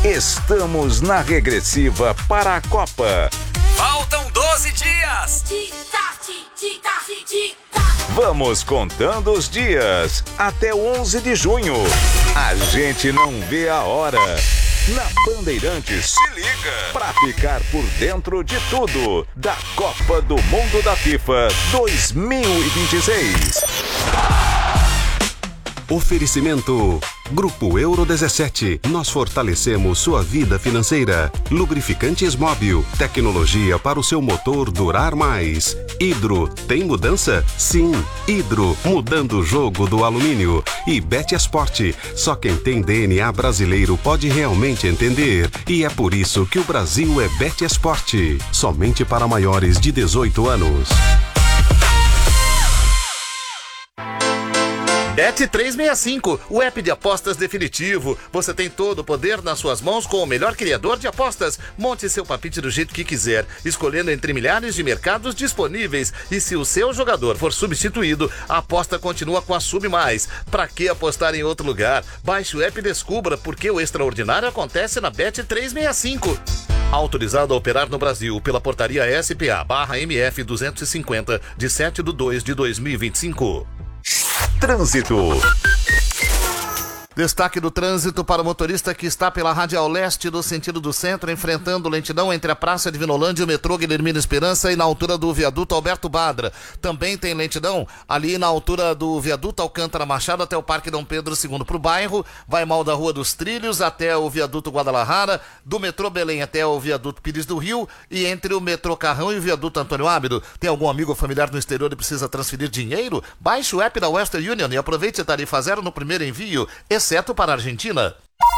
Estamos na regressiva para a Copa. Faltam 12 dias. Vamos contando os dias até 11 de junho. A gente não vê a hora. Na Bandeirantes, se liga pra ficar por dentro de tudo da Copa do Mundo da FIFA 2026. Oferecimento Grupo Euro 17. Nós fortalecemos sua vida financeira. Lubrificantes Móbil. Tecnologia para o seu motor durar mais. Hidro. Tem mudança? Sim. Hidro. Mudando o jogo do alumínio. E Bet Esporte. Só quem tem DNA brasileiro pode realmente entender. E é por isso que o Brasil é Bet Esporte. Somente para maiores de 18 anos. Bet365, o app de apostas definitivo. Você tem todo o poder nas suas mãos com o melhor criador de apostas. Monte seu palpite do jeito que quiser, escolhendo entre milhares de mercados disponíveis. E se o seu jogador for substituído, a aposta continua com a Sub+. Pra que apostar em outro lugar? Baixe o app e descubra porque o extraordinário acontece na Bet365. Autorizado a operar no Brasil pela portaria SPA/MF 250 de 7/2/2025. Trânsito. Destaque do trânsito para o motorista que está pela Radial Leste no sentido do centro, enfrentando lentidão entre a Praça de Vinolândia e o metrô Guilhermina Esperança e na altura do viaduto Alberto Badra. Também tem lentidão ali na altura do viaduto Alcântara Machado até o Parque Dom Pedro II para o bairro, vai mal da Rua dos Trilhos até o viaduto Guadalajara, do metrô Belém até o viaduto Pires do Rio e entre o metrô Carrão e o viaduto Antônio Ábido. Tem algum amigo ou familiar no exterior e precisa transferir dinheiro? Baixe o app da Western Union e aproveite a tarifa zero no primeiro envio, exceto para a Argentina.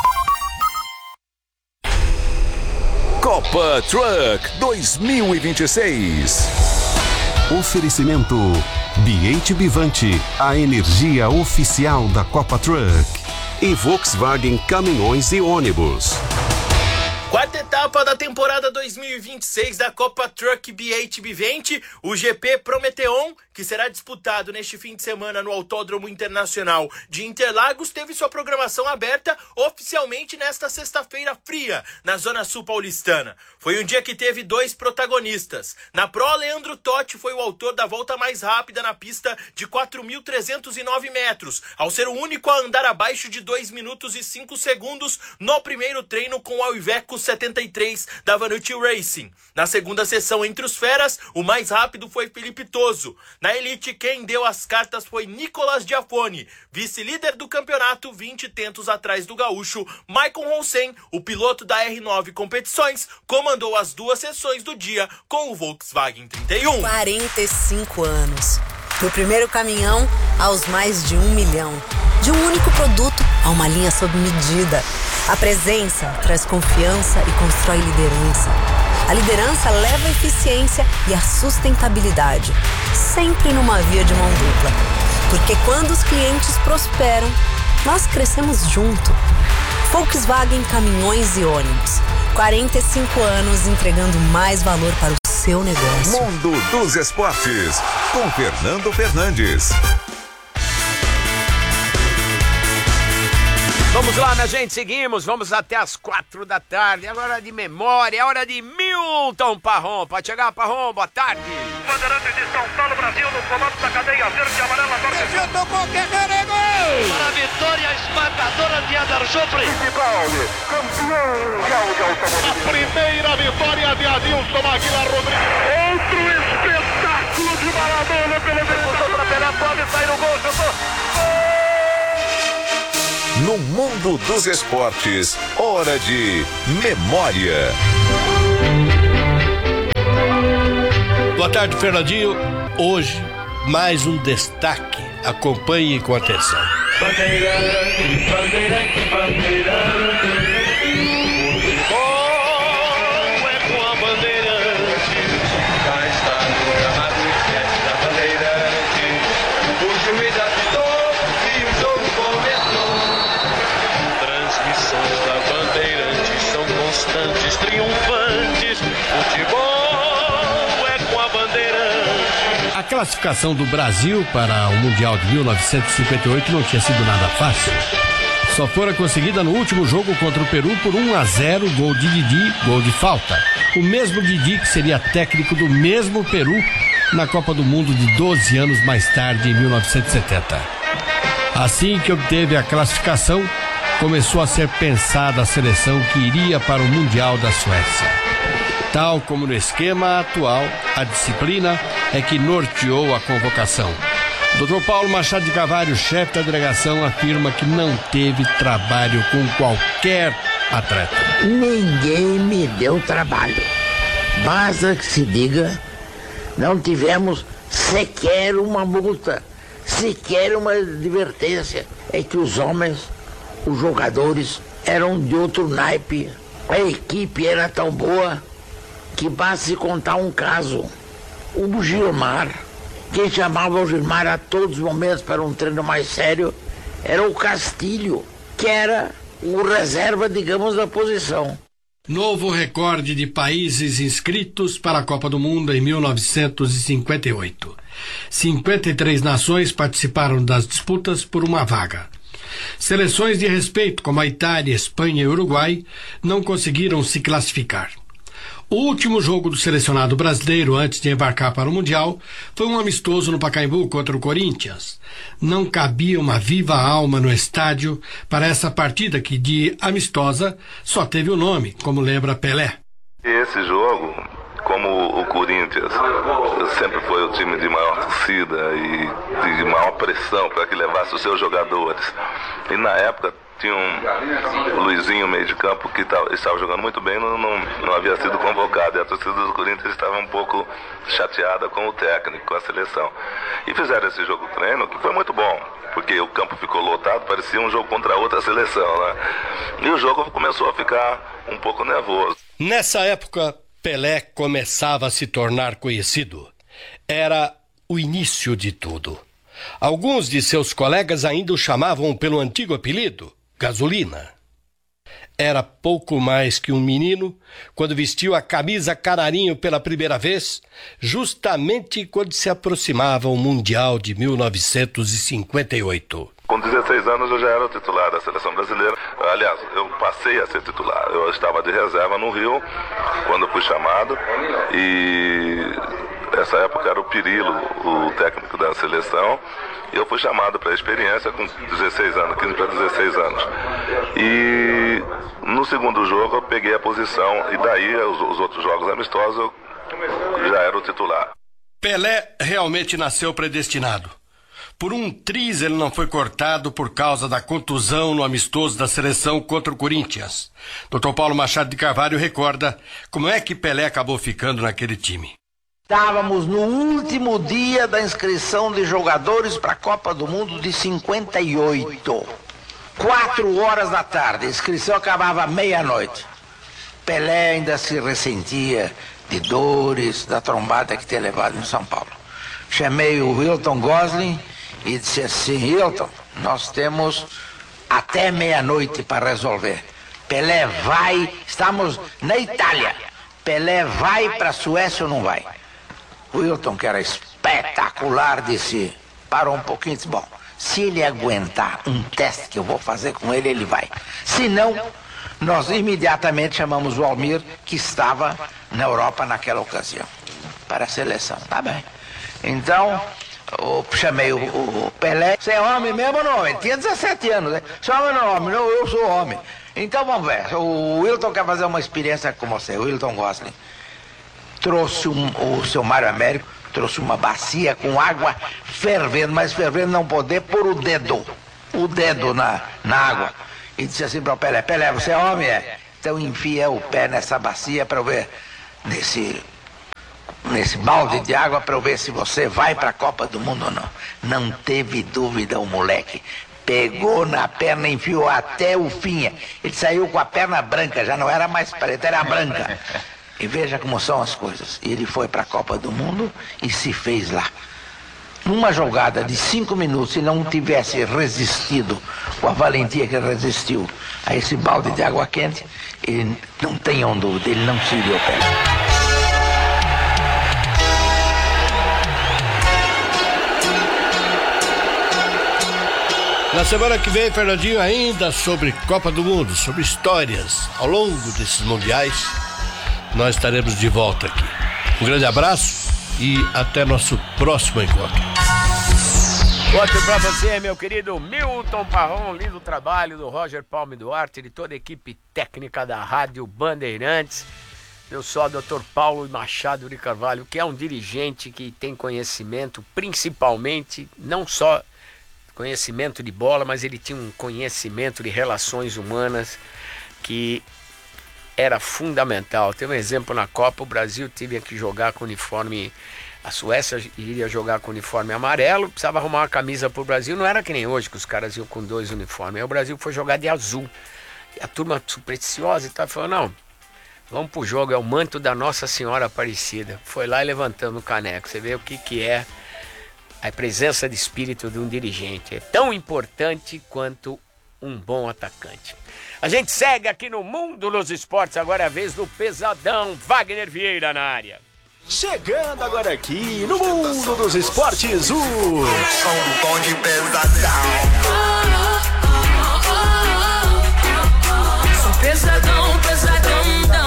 Copa Truck 2026. Oferecimento BH Bivante, a energia oficial da Copa Truck. E Volkswagen Caminhões e Ônibus. Quarta etapa da temporada 2026 da Copa Truck BH Bivante, o GP Prometeon, que será disputado neste fim de semana no Autódromo Internacional de Interlagos, teve sua programação aberta oficialmente nesta sexta-feira fria, na Zona Sul paulistana. Foi um dia que teve dois protagonistas. Na Pro, Leandro Totti foi o autor da volta mais rápida na pista de 4.309 metros, ao ser o único a andar abaixo de 2 minutos e 5 segundos no primeiro treino com o Iveco 73 da Vanucci Racing. Na segunda sessão entre os feras, o mais rápido foi Felipe Toso. Na Elite, quem deu as cartas foi Nicolas Giafone, vice-líder do campeonato, 20 tentos atrás do gaúcho Maicon Ronsen. O piloto da R9 Competições comandou as duas sessões do dia com o Volkswagen 31. 45 anos. Do primeiro caminhão aos mais de 1 milhão. De um único produto a uma linha sob medida. A presença traz confiança e constrói liderança. A liderança leva a eficiência e a sustentabilidade, sempre numa via de mão dupla. Porque quando os clientes prosperam, nós crescemos junto. Volkswagen Caminhões e Ônibus. 45 anos entregando mais valor para o seu negócio. Mundo dos Esportes, com Fernando Fernandes. Vamos lá, minha gente, seguimos, vamos até as 4 da tarde, agora de memória, é hora de Milton Parrom. Pode chegar, Parrom, boa tarde. Bandeirante de São Paulo, Brasil, no comando da cadeia verde e amarela. Desviou, tocou, Guerreiro, é gol! Para a vitória esmagadora de Adar Jofre. Campeão de automobilismo. A primeira vitória de Adilson Aguilar Rodrigues. Outro espetáculo de Maradona pela execução para Pelé, pode sair no gol, chutou. No Mundo dos Esportes, hora de memória. Boa tarde, Fernandinho. Hoje, mais um destaque. Acompanhe com atenção. Bandeirante, bandeirante, bandeirante. Futebol é com a Bandeirante. Já está no gramado diante da Bandeirante. O juiz apitou e o jogo começou. Transmissões da Bandeirante são constantes, triunfantes. Futebol é com a Bandeirante. A classificação do Brasil para o Mundial de 1958 não tinha sido nada fácil. só fora conseguida no último jogo contra o Peru por 1-0, gol de Didi, gol de falta. O mesmo Didi que seria técnico do mesmo Peru na Copa do Mundo de 12 anos mais tarde, em 1970. Assim que obteve a classificação, começou a ser pensada a seleção que iria para o Mundial da Suécia. Tal como no esquema atual, a disciplina é que norteou a convocação. Dr. Paulo Machado de Carvalho, chefe da delegação, afirma que não teve trabalho com qualquer atleta. Ninguém me deu trabalho. Basta que se diga, não tivemos sequer uma multa, sequer uma advertência. É que os homens, os jogadores, eram de outro naipe. A equipe era tão boa que basta se contar um caso. O Gilmar, quem chamava o Gilmar a todos os momentos para um treino mais sério era o Castilho, que era o reserva, digamos, da posição. Novo recorde de países inscritos para a Copa do Mundo em 1958. 53 nações participaram das disputas por uma vaga. Seleções de respeito, como a Itália, Espanha e Uruguai, não conseguiram se classificar. O último jogo do selecionado brasileiro antes de embarcar para o Mundial foi um amistoso no Pacaembu contra o Corinthians. Não cabia uma viva alma no estádio para essa partida que, de amistosa, só teve o nome, como lembra Pelé. Esse jogo, como o Corinthians sempre foi o time de maior torcida e de maior pressão para que levasse os seus jogadores, e na época tinha o Luizinho, meio de campo, que estava jogando muito bem, não havia sido convocado. E a torcida do Corinthians estava um pouco chateada com o técnico, com a seleção. E fizeram esse jogo treino, que foi muito bom, porque o campo ficou lotado, parecia um jogo contra outra seleção, né? E o jogo começou a ficar um pouco nervoso. Nessa época, Pelé começava a se tornar conhecido. Era o início de tudo. Alguns de seus colegas ainda o chamavam pelo antigo apelido, Gasolina. Era pouco mais que um menino quando vestiu a camisa canarinho pela primeira vez, justamente quando se aproximava o Mundial de 1958. Com 16 anos eu já era o titular da seleção brasileira. Aliás, eu passei a ser titular. Eu estava de reserva no Rio quando fui chamado e nessa época era o Pirillo, o técnico da seleção, e eu fui chamado para a experiência com 16 anos, 15 para 16 anos. E no segundo jogo eu peguei a posição, e daí os outros jogos amistosos eu já era o titular. Pelé realmente nasceu predestinado. Por um triz ele não foi cortado por causa da contusão no amistoso da seleção contra o Corinthians. Dr. Paulo Machado de Carvalho recorda como é que Pelé acabou ficando naquele time. Estávamos no último dia da inscrição de jogadores para a Copa do Mundo de 58. 4 horas da tarde, a inscrição acabava meia-noite. Pelé ainda se ressentia de dores, da trombada que tinha levado em São Paulo. Chamei o Hilton Gosling e disse assim: Hilton, nós temos até meia-noite para resolver. Pelé vai, estamos na Itália. Pelé vai para a Suécia ou não vai? O Hilton, que era espetacular, disse, parou um pouquinho e disse: bom, se ele aguentar um teste que eu vou fazer com ele, ele vai. Se não, nós imediatamente chamamos o Almir, que estava na Europa naquela ocasião, para a seleção. Tá bem. Então, eu chamei o Pelé. Você é homem mesmo ou não? Ele tinha 17 anos, né? Você é homem ou não, homem? Não, eu sou homem. Então vamos ver, o Hilton quer fazer uma experiência com você, o Hilton Gosling. Trouxe o seu Mário Américo, trouxe uma bacia com água fervendo, mas fervendo não poder pôr o dedo na água. E disse assim para o Pelé: Pelé, você é homem? É? Então enfia o pé nessa bacia para eu ver, nesse balde de água, para eu ver se você vai para a Copa do Mundo ou não. Não teve dúvida o moleque. Pegou na perna, enfiou até o fim. Ele saiu com a perna branca, já não era mais preta, era branca. E veja como são as coisas. Ele foi para a Copa do Mundo e se fez lá. Numa jogada de 5 minutos, se não tivesse resistido com a valentia que resistiu a esse balde de água quente, ele, não tenham dúvida, ele não seria o Pelé. Na semana que vem, Fernandinho, ainda sobre Copa do Mundo, sobre histórias ao longo desses mundiais, nós estaremos de volta aqui. Um grande abraço e até nosso próximo encontro. Outro pra você, meu querido Milton Parron, lindo trabalho do Roger Palme Duarte e de toda a equipe técnica da Rádio Bandeirantes. Meu só, Dr. Paulo Machado de Carvalho, que é um dirigente que tem conhecimento, principalmente, não só conhecimento de bola, mas ele tinha um conhecimento de relações humanas que era fundamental. Tem um exemplo na Copa, o Brasil teve que jogar com uniforme, a Suécia iria jogar com uniforme amarelo, precisava arrumar uma camisa pro Brasil, não era que nem hoje, que os caras iam com 2 uniformes, aí o Brasil foi jogar de azul. E a turma supersticiosa e tal, falou, não, vamos pro jogo, é o manto da Nossa Senhora Aparecida. Foi lá e levantamos o caneco, você vê o que é a presença de espírito de um dirigente. É tão importante quanto um bom atacante. A gente segue aqui no Mundo dos Esportes, agora é a vez do Pesadão, Wagner Vieira na área. Chegando agora aqui no Mundo dos Esportes, o som de Pesadão. Pesadão, pesadão.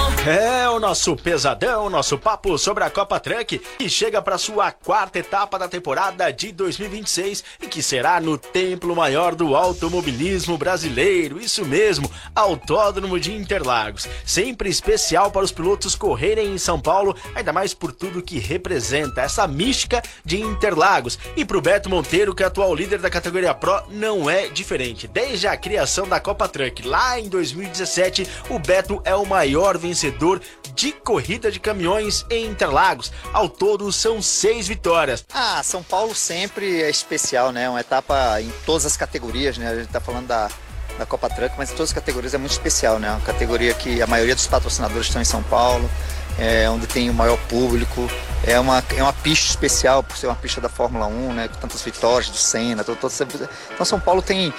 É o nosso Pesadão, nosso papo sobre a Copa Truck, que chega para sua 4ª etapa da temporada de 2026 e que será no Templo Maior do Automobilismo Brasileiro, isso mesmo, Autódromo de Interlagos. Sempre especial para os pilotos correrem em São Paulo, ainda mais por tudo que representa essa mística de Interlagos. E pro Beto Monteiro, que é atual líder da categoria Pro, não é diferente. Desde a criação da Copa Truck lá em 2017, o Beto é o maior vencedor de corrida de caminhões em Interlagos. Ao todo são 6 vitórias. São Paulo sempre é especial, né? Uma etapa em todas as categorias, né? A gente tá falando da Copa Truck, mas em todas as categorias é muito especial, né? Uma categoria que a maioria dos patrocinadores estão em São Paulo, onde tem o maior público. É uma pista especial por ser uma pista da Fórmula 1, né? Com tantas vitórias do Senna. Então São Paulo tem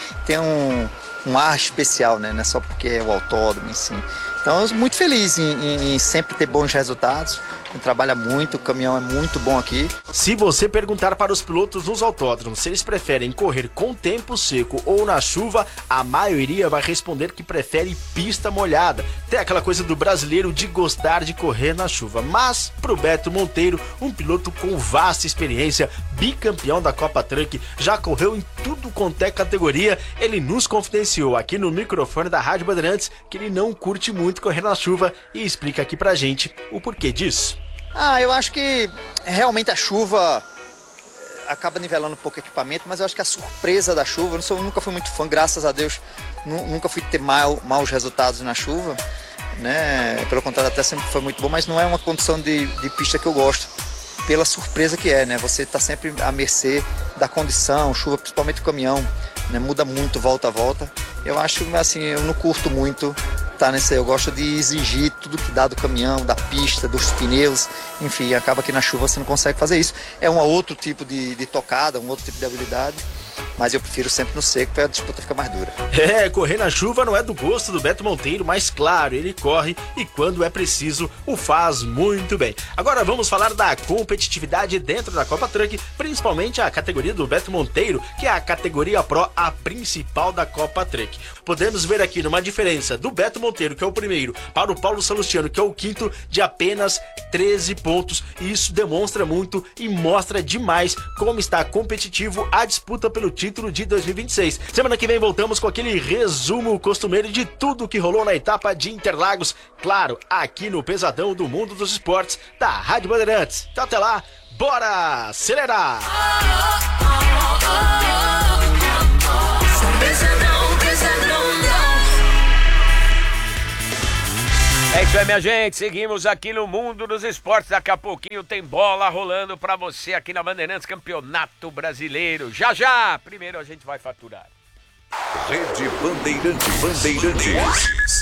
um ar especial, né? Não é só porque é o autódromo em si. Então eu sou muito feliz em sempre ter bons resultados. A gente trabalha muito, o caminhão é muito bom aqui. Se você perguntar para os pilotos nos autódromos se eles preferem correr com tempo seco ou na chuva, a maioria vai responder que prefere pista molhada. Tem aquela coisa do brasileiro de gostar de correr na chuva. Mas pro Beto Monteiro, um piloto com vasta experiência, bicampeão da Copa Truck, já correu em tudo quanto é categoria, ele nos confidenciou aqui no microfone da Rádio Bandeirantes que ele não curte muito correr na chuva e explica aqui pra gente o porquê disso. Eu acho que realmente a chuva acaba nivelando um pouco o equipamento, mas eu acho que a surpresa da chuva, nunca fui muito fã, graças a Deus, nunca fui ter maus resultados na chuva, né? Pelo contrário, até sempre foi muito bom, mas não é uma condição de pista que eu gosto, pela surpresa que é, né? Você tá sempre à mercê da condição, chuva, principalmente o caminhão, né? Muda muito volta a volta. Eu acho, assim, eu não curto muito tá nesse, eu gosto de exigir tudo que dá do caminhão, da pista, dos pneus, enfim, acaba que na chuva você não consegue fazer isso. É um outro tipo de tocada, um outro tipo de habilidade, mas eu prefiro sempre no seco para a disputa ficar mais dura. Correr na chuva não é do gosto do Beto Monteiro, mas claro, ele corre e quando é preciso o faz muito bem. Agora vamos falar da competitividade dentro da Copa Truck, principalmente a categoria do Beto Monteiro, que é a categoria Pro, a principal da Copa Truck. Podemos ver aqui numa diferença do Beto Monteiro, que é o primeiro, para o Paulo Salustiano, que é o quinto, de apenas 13 pontos, e isso demonstra muito e mostra demais como está competitivo a disputa pelo título de 2026. Semana que vem voltamos com aquele resumo costumeiro de tudo que rolou na etapa de Interlagos, claro, aqui no Pesadão do Mundo dos Esportes da Rádio Bandeirantes. Então até lá, bora acelerar! É isso aí, minha gente, seguimos aqui no Mundo dos Esportes. Daqui a pouquinho tem bola rolando pra você aqui na Bandeirantes, Campeonato Brasileiro. Já, primeiro a gente vai faturar. Rede Bandeirantes.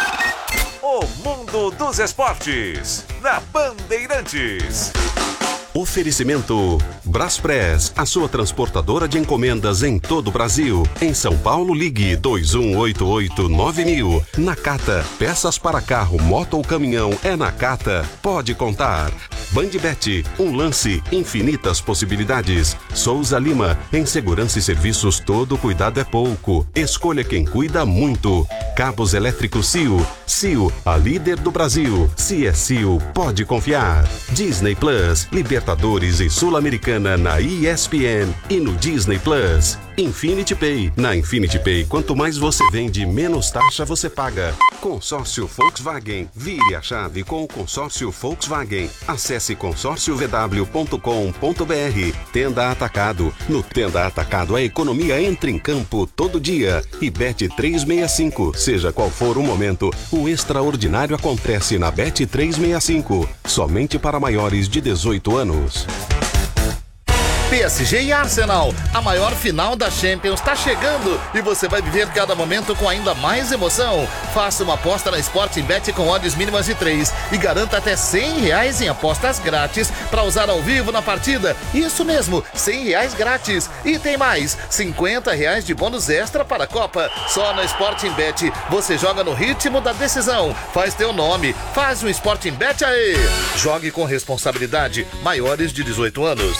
O Mundo dos Esportes, na Bandeirantes. Oferecimento Braspress, a sua transportadora de encomendas em todo o Brasil. Em São Paulo, ligue 2188-9000. Nakata, peças para carro, moto ou caminhão é Nakata. Pode contar. Bandbet, um lance, infinitas possibilidades. Souza Lima, em segurança e serviços todo cuidado é pouco. Escolha quem cuida muito. Cabos elétricos CIO. CIO, a líder do Brasil. Se é CIO, pode confiar. Disney Plus, Libertadores e Sul-Americana na ESPN e no Disney Plus. Infinity Pay. Na Infinity Pay, quanto mais você vende, menos taxa você paga. Consórcio Volkswagen. Vire a chave com o consórcio Volkswagen. Acesse consórciovw.com.br. Tenda Atacado. No Tenda Atacado, a economia entra em campo todo dia. E Bet 365. Seja qual for o momento, o extraordinário acontece na Bet 365. Somente para maiores de 18 anos. PSG e Arsenal, a maior final da Champions está chegando e você vai viver cada momento com ainda mais emoção. Faça uma aposta na Sportingbet com odds mínimas de 3 e garanta até R$100 em apostas grátis para usar ao vivo na partida. Isso mesmo, R$100 grátis. E tem mais, R$50 de bônus extra para a Copa. Só na Sportingbet você joga no ritmo da decisão. Faz teu nome, faz um Sportingbet aí. Jogue com responsabilidade, maiores de 18 anos.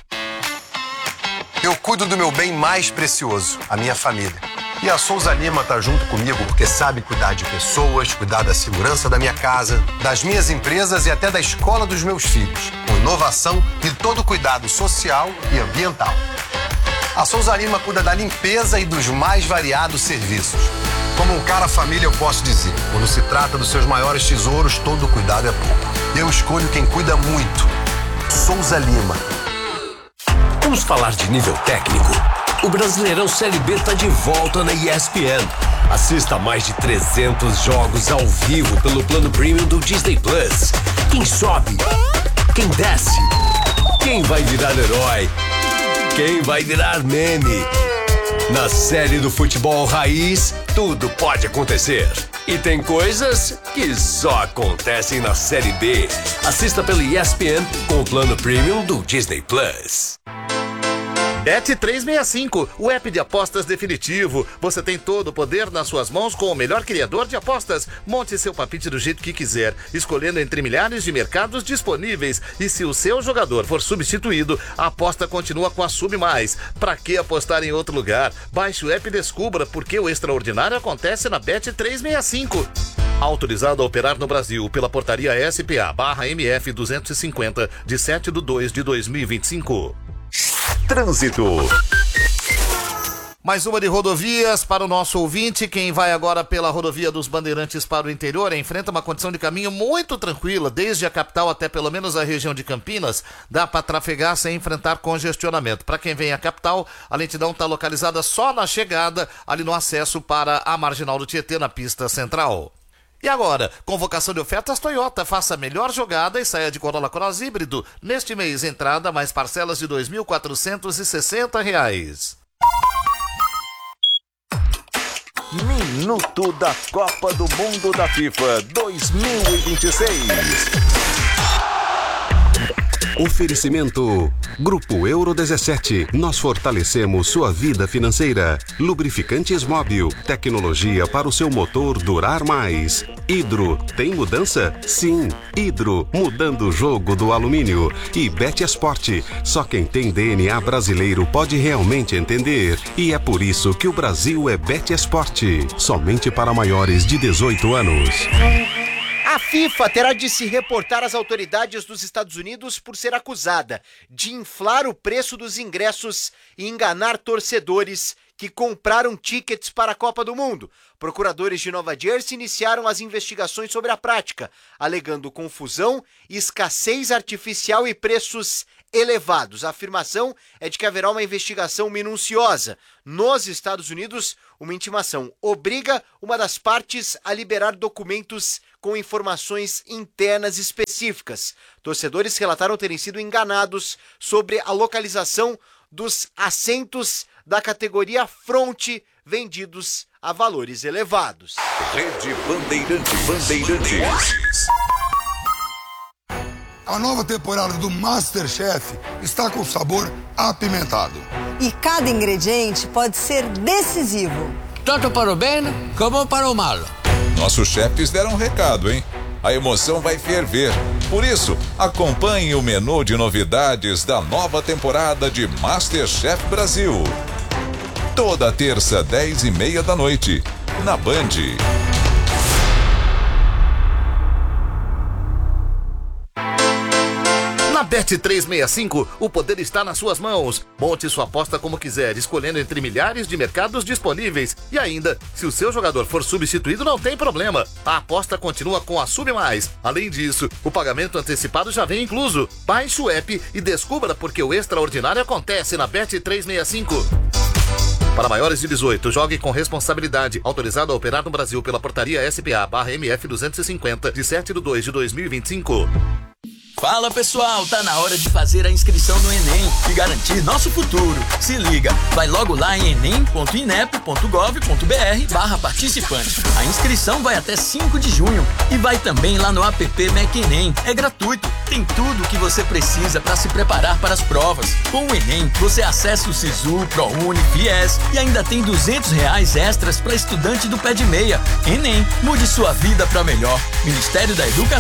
Eu cuido do meu bem mais precioso, a minha família. E a Souza Lima tá junto comigo porque sabe cuidar de pessoas, cuidar da segurança da minha casa, das minhas empresas e até da escola dos meus filhos, com inovação e todo cuidado social e ambiental. A Souza Lima cuida da limpeza e dos mais variados serviços. Como um cara família, eu posso dizer, quando se trata dos seus maiores tesouros, todo cuidado é pouco. Eu escolho quem cuida muito. Souza Lima. Vamos falar de nível técnico. O Brasileirão Série B está de volta na ESPN. Assista a mais de 300 jogos ao vivo pelo plano premium do Disney Plus. Quem sobe? Quem desce? Quem vai virar herói? Quem vai virar meme? Na série do futebol raiz, tudo pode acontecer. E tem coisas que só acontecem na Série B. Assista pelo ESPN com o plano premium do Disney Plus. Bet 365, o app de apostas definitivo. Você tem todo o poder nas suas mãos com o melhor criador de apostas. Monte seu palpite do jeito que quiser, escolhendo entre milhares de mercados disponíveis. E se o seu jogador for substituído, a aposta continua com a Sub Mais. Pra que apostar em outro lugar? Baixe o app e descubra porque o extraordinário acontece na Bet 365. Autorizado a operar no Brasil pela portaria SPA/MF 250 de 7/2/2025. Trânsito. Mais uma de rodovias para o nosso ouvinte. Quem vai agora pela rodovia dos Bandeirantes para o interior enfrenta uma condição de caminho muito tranquila, desde a capital até pelo menos a região de Campinas. Dá para trafegar sem enfrentar congestionamento. Para quem vem à capital, a lentidão está localizada só na chegada, ali no acesso para a Marginal do Tietê, na pista central. E agora, convocação de ofertas Toyota, faça a melhor jogada e saia de Corolla Cross híbrido. Neste mês, entrada mais parcelas de R$ 2.460. Minuto da Copa do Mundo da FIFA 2026. Oferecimento Grupo Euro 17. Nós fortalecemos sua vida financeira. Lubrificantes Móbil. Tecnologia para o seu motor durar mais. Hidro. Tem mudança? Sim. Hidro. Mudando o jogo do alumínio. E Bet Esporte. Só quem tem DNA brasileiro pode realmente entender. E é por isso que o Brasil é Bet Esporte. Somente para maiores de 18 anos. A FIFA terá de se reportar às autoridades dos Estados Unidos por ser acusada de inflar o preço dos ingressos e enganar torcedores que compraram tickets para a Copa do Mundo. Procuradores de Nova Jersey iniciaram as investigações sobre a prática, alegando confusão, escassez artificial e preços elevados. A afirmação é de que haverá uma investigação minuciosa. Nos Estados Unidos, uma intimação obriga uma das partes a liberar documentos com informações internas específicas. Torcedores relataram terem sido enganados sobre a localização dos assentos da categoria Fronte vendidos a valores elevados. Rede Bandeirantes. A nova temporada do MasterChef está com sabor apimentado. E cada ingrediente pode ser decisivo. Tanto para o bem como para o mal. Nossos chefes deram um recado, hein? A emoção vai ferver. Por isso, acompanhe o menu de novidades da nova temporada de MasterChef Brasil. Toda terça, 10h30 da noite, na Band. Na Bet365, o poder está nas suas mãos. Monte sua aposta como quiser, escolhendo entre milhares de mercados disponíveis. E ainda, se o seu jogador for substituído, não tem problema. A aposta continua com a Sub Mais. Além disso, o pagamento antecipado já vem incluso. Baixe o app e descubra porque o extraordinário acontece na Bet365. Para maiores de 18, jogue com responsabilidade. Autorizado a operar no Brasil pela portaria SPA/MF 250, de 7/2/2025. Fala pessoal, tá na hora de fazer a inscrição no Enem e garantir nosso futuro. Se liga, vai logo lá em enem.inep.gov.br/participante. A inscrição vai até 5 de junho e vai também lá no app MEC Enem. É gratuito, tem tudo o que você precisa para se preparar para as provas. Com o Enem, você acessa o Sisu, ProUni, FIES e ainda tem R$200 extras para estudante do pé de meia. Enem, mude sua vida para melhor. Ministério da Educação.